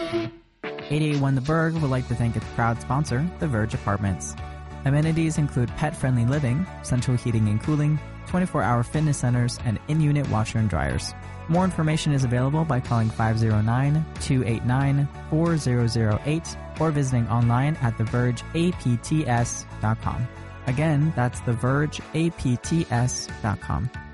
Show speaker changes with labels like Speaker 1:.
Speaker 1: 881 The Berg would like to thank its proud sponsor, The Verge Apartments. Amenities include pet-friendly living, central heating and cooling, 24-hour fitness centers, and in-unit washer and dryers. More information is available by calling 509-289-4008 or visiting online at thevergeapts.com. Again, that's thevergeapts.com.